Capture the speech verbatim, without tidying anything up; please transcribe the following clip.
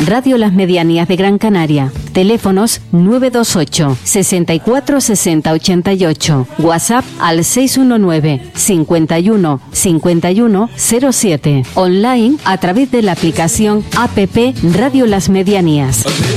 Radio Las Medianías de Gran Canaria. Teléfonos nueve dos ocho, sesenta y cuatro, sesenta, ochenta y ocho. WhatsApp al seis uno nueve, cincuenta y uno, cincuenta y uno, cero siete. Online a través de la aplicación app Radio Las Medianías.